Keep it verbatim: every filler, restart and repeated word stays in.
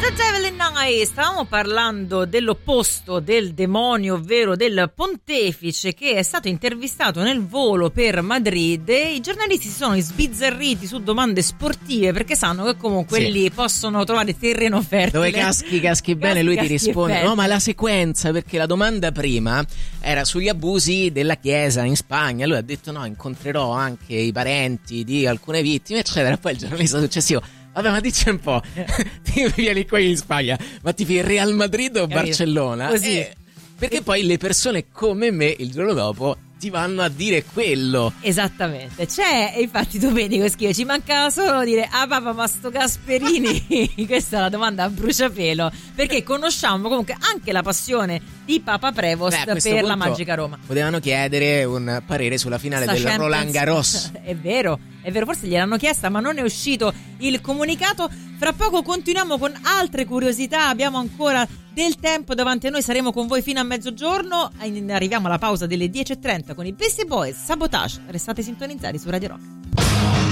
Stavamo parlando dell'opposto del demonio, ovvero del pontefice che è stato intervistato nel volo per Madrid, e i giornalisti si sono sbizzarriti su domande sportive perché sanno che comunque sì, lì possono trovare terreno fertile. Dove caschi, caschi bene, caschi, lui ti risponde no, ma la sequenza, perché la domanda prima era sugli abusi della Chiesa in Spagna, lui ha detto no, incontrerò anche i parenti di alcune vittime eccetera, poi il giornalista successivo: vabbè, ma dici un po', ti vieni qui in Spagna, ma ti fai Real Madrid o Barcellona? Così. Eh, perché poi le persone come me il giorno dopo ti vanno a dire quello. Esattamente, c'è, e infatti Domenico scrive: ci mancava solo dire ah papà, ma sto Gasperini. Questa è la domanda a bruciapelo, perché conosciamo comunque anche la passione di Papa Prevost Beh, per la Magica Roma. Potevano chiedere un parere sulla finale Sta del Champions. Roland Garros. È vero, è vero, forse gliel'hanno chiesta, ma non è uscito il comunicato. Fra poco continuiamo con altre curiosità, abbiamo ancora del tempo davanti a noi, saremo con voi fino a mezzogiorno. Arriviamo alla pausa delle dieci e trenta con i Beastie Boys, Sabotage. Restate sintonizzati su Radio Rock.